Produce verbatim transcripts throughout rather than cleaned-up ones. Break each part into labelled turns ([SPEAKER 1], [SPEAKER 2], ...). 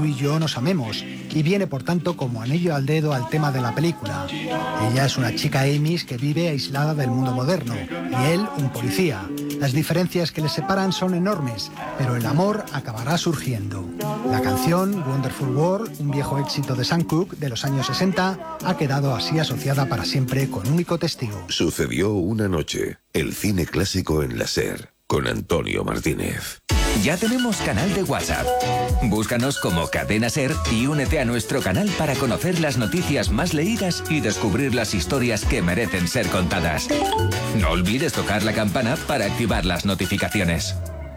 [SPEAKER 1] tú y yo nos amemos, y viene por tanto como anillo al dedo al tema de la película. Ella es una chica Amish que vive aislada del mundo moderno, y él un policía. Las diferencias que les separan son enormes, pero el amor acabará surgiendo. La canción Wonderful World, un viejo éxito de Sam Cooke de los años sesenta, ha quedado así asociada para siempre con único testigo.
[SPEAKER 2] Sucedió una noche, el cine clásico en la SER, con Antonio Martínez.
[SPEAKER 3] Ya tenemos canal de WhatsApp. Búscanos como Cadena SER y únete a nuestro canal para conocer las noticias más leídas y descubrir las historias que merecen ser contadas. No olvides tocar la campana para activar las notificaciones.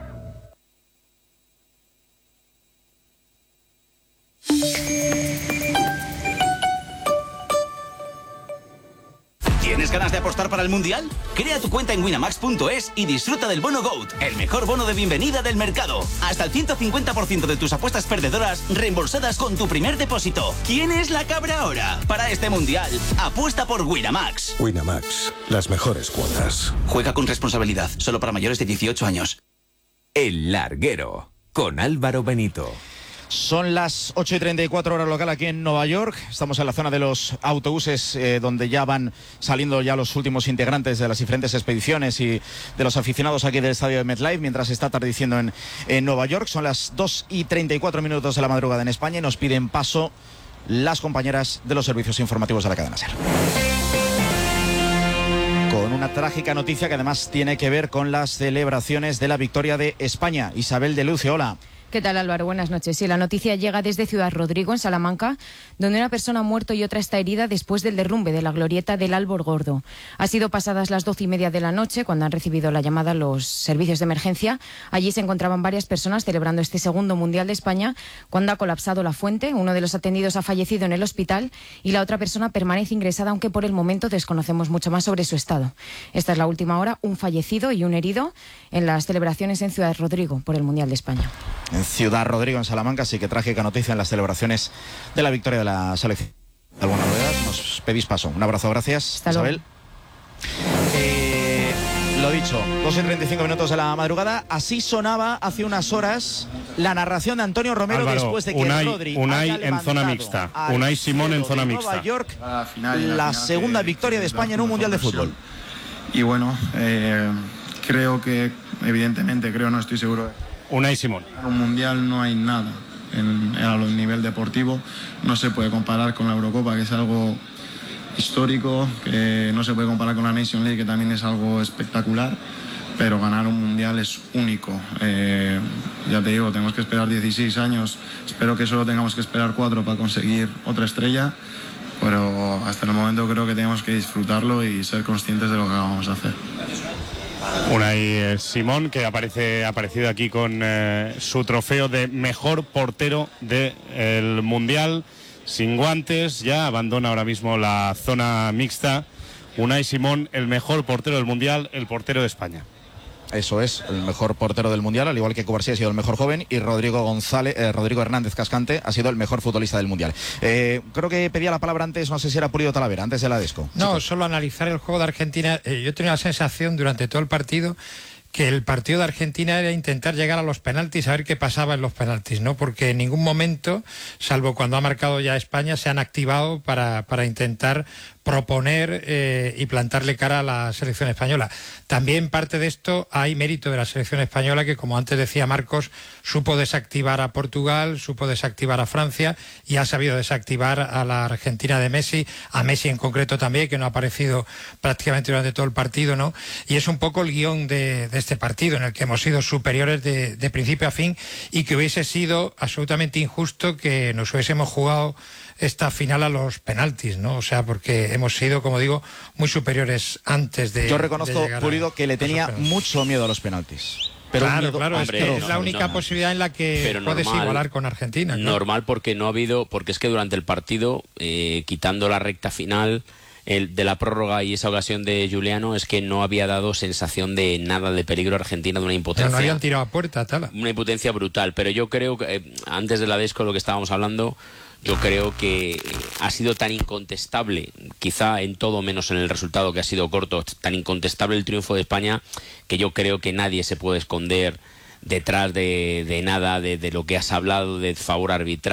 [SPEAKER 4] ¿Tienes ganas de apostar para el Mundial? Crea tu cuenta en Winamax punto es y disfruta del bono GOAT, el mejor bono de bienvenida del mercado. Hasta el ciento cincuenta por ciento de tus apuestas perdedoras reembolsadas con tu primer depósito. ¿Quién es la cabra ahora? Para este Mundial, apuesta por Winamax.
[SPEAKER 2] Winamax, las mejores cuotas.
[SPEAKER 4] Juega con responsabilidad, solo para mayores de dieciocho años.
[SPEAKER 3] El Larguero, con Álvaro Benito.
[SPEAKER 5] Son las ocho y treinta y cuatro horas local aquí en Nueva York. Estamos en la zona de los autobuses eh, donde ya van saliendo ya los últimos integrantes de las diferentes expediciones y de los aficionados aquí del estadio de MetLife mientras está atardeciendo en, en Nueva York. Son las dos y treinta y cuatro minutos de la madrugada en España y nos piden paso las compañeras de los servicios informativos de la cadena SER. Con una trágica noticia que además tiene que ver con las celebraciones de la victoria de España. Isabel de Lucio, hola.
[SPEAKER 6] ¿Qué tal, Álvaro? Buenas noches. Sí, la noticia llega desde Ciudad Rodrigo, en Salamanca, donde una persona ha muerto y otra está herida después del derrumbe de la glorieta del Árbol Gordo. Ha sido pasadas las doce y media de la noche cuando han recibido la llamada los servicios de emergencia. Allí se encontraban varias personas celebrando este segundo Mundial de España cuando ha colapsado la fuente. Uno de los atendidos ha fallecido en el hospital y la otra persona permanece ingresada, aunque por el momento desconocemos mucho más sobre su estado. Esta es la última hora, un fallecido y un herido en las celebraciones en Ciudad Rodrigo por el Mundial de España.
[SPEAKER 5] En Ciudad Rodrigo, en Salamanca, sí que trágica noticia en las celebraciones de la victoria de la selección. ¿Alguna novedad? Nos pedís paso. Un abrazo, gracias,
[SPEAKER 6] Hasta
[SPEAKER 5] Isabel. Eh, lo dicho, dos y treinta y cinco minutos de la madrugada. Así sonaba hace unas horas la narración de Antonio Romero.
[SPEAKER 7] Álvaro,
[SPEAKER 5] después de que
[SPEAKER 7] Unai,
[SPEAKER 5] Rodri
[SPEAKER 7] Unai
[SPEAKER 5] haya
[SPEAKER 7] en zona mixta. Unai Simón en zona mixta.
[SPEAKER 5] Nueva York, la segunda victoria de España en un Mundial de Fútbol.
[SPEAKER 8] Y bueno, eh, creo que, evidentemente, creo, no estoy seguro.
[SPEAKER 7] Unai Simón.
[SPEAKER 8] En un mundial no hay nada en, en a nivel deportivo, no se puede comparar con la Eurocopa, que es algo histórico, que no se puede comparar con la Nation League, que también es algo espectacular, pero ganar un mundial es único. Eh, ya te digo, tenemos que esperar dieciséis años, espero que solo tengamos que esperar cuatro para conseguir otra estrella, pero hasta el momento creo que tenemos que disfrutarlo y ser conscientes de lo que vamos a hacer.
[SPEAKER 7] Unai Simón, que aparece ha aparecido aquí con eh, su trofeo de mejor portero del Mundial, sin guantes, ya abandona ahora mismo la zona mixta. Unai Simón, el mejor portero del Mundial, el portero de España.
[SPEAKER 5] Eso es, el mejor portero del Mundial, al igual que Cubarsí ha sido el mejor joven y Rodrigo González, eh, Rodrigo Hernández Cascante ha sido el mejor futbolista del Mundial. Eh, creo que pedía la palabra antes, no sé si era Pulido Talavera, antes de la Desco.
[SPEAKER 9] No,
[SPEAKER 5] Chicos.
[SPEAKER 9] Solo analizar el juego de Argentina. Eh, yo tenía la sensación durante todo el partido que el partido de Argentina era intentar llegar a los penaltis, a ver qué pasaba en los penaltis, ¿no? Porque en ningún momento, salvo cuando ha marcado ya España, se han activado para, para intentar proponer eh, y plantarle cara a la selección española. También parte de esto hay mérito de la selección española que, como antes decía Marcos, supo desactivar a Portugal, supo desactivar a Francia y ha sabido desactivar a la Argentina de Messi, a Messi en concreto también, que no ha aparecido prácticamente durante todo el partido, ¿no? Y es un poco el guión de, de este partido, en el que hemos sido superiores de, de principio a fin y que hubiese sido absolutamente injusto que nos hubiésemos jugado esta final a los penaltis, ¿no? O sea, porque hemos sido, como digo, muy superiores antes de.
[SPEAKER 5] Yo reconozco,
[SPEAKER 9] de llegar
[SPEAKER 5] Pulido,
[SPEAKER 9] a,
[SPEAKER 5] que le tenía mucho miedo a los penaltis. Pero
[SPEAKER 9] claro,
[SPEAKER 5] miedo,
[SPEAKER 9] claro,
[SPEAKER 10] hombre,
[SPEAKER 9] es, que
[SPEAKER 10] no,
[SPEAKER 9] es la única
[SPEAKER 10] no,
[SPEAKER 9] posibilidad en la que
[SPEAKER 10] pero
[SPEAKER 9] puedes
[SPEAKER 10] normal,
[SPEAKER 9] igualar con Argentina. Claro.
[SPEAKER 10] Normal, porque no ha habido, porque es que durante el partido, eh, quitando la recta final el de la prórroga y esa ocasión de Juliano, es que no había dado sensación de nada de peligro a Argentina, de una impotencia.
[SPEAKER 9] Pero no habían tirado a puerta, tala.
[SPEAKER 10] Una impotencia brutal, pero yo creo que, eh, antes de la Desco, lo que estábamos hablando, yo creo que ha sido tan incontestable, quizá en todo menos en el resultado, que ha sido corto, tan incontestable el triunfo de España, que yo creo que nadie se puede esconder detrás de, de nada, de, de lo que has hablado, de favor arbitral.